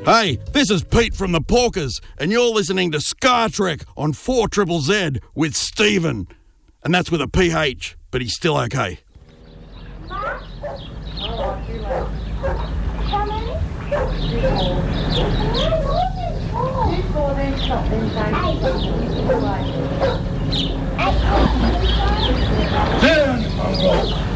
Hey, this is Pete from the Porkers, and you're listening to Scar Trek on 4ZZZ with Stephen. And that's with a PH, but he's still okay. Down, you mongrel!